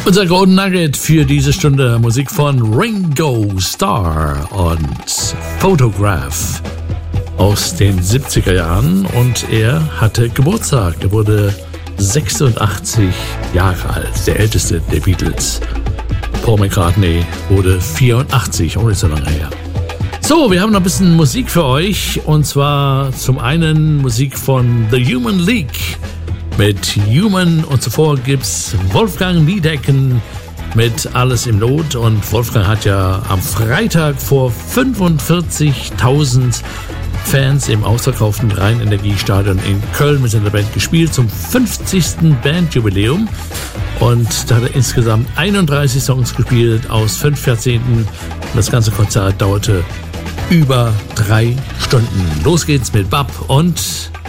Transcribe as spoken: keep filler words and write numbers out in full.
Unser Golden Nugget für diese Stunde: Musik von Ringo Starr und Photograph aus den siebziger Jahren. Und er hatte Geburtstag. Er wurde sechsundachtzig Jahre alt, der älteste der Beatles. Paul McCartney wurde vierundachtzig, auch nicht so lange her. So, wir haben noch ein bisschen Musik für euch. Und zwar zum einen Musik von The Human League mit Human, und zuvor gibt's Wolfgang Niedecken mit Alles im Not. Und Wolfgang hat ja am Freitag vor fünfundvierzigtausend Fans im ausverkauften Rhein-Energiestadion in Köln mit seiner Band gespielt zum fünfzigsten Bandjubiläum. Und da hat er insgesamt einunddreißig Songs gespielt aus fünf Jahrzehnten. Das ganze Konzert dauerte über drei Stunden. Los geht's mit Bab und